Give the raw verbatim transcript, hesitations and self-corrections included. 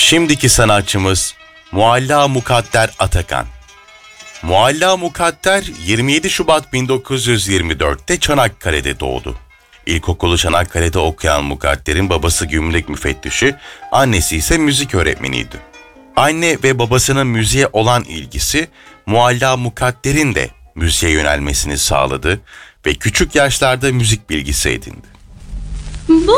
Şimdiki sanatçımız Mualla Mukadder Atakan. Mualla Mukadder yirmi yedi Şubat bin dokuz yüz yirmi dörtte Çanakkale'de doğdu. İlkokulu Çanakkale'de okuyan Mukadder'in babası gümrük müfettişi, annesi ise müzik öğretmeniydi. Anne ve babasının müziğe olan ilgisi Mualla Mukadder'in de müziğe yönelmesini sağladı ve küçük yaşlarda müzik bilgisi edindi. Bu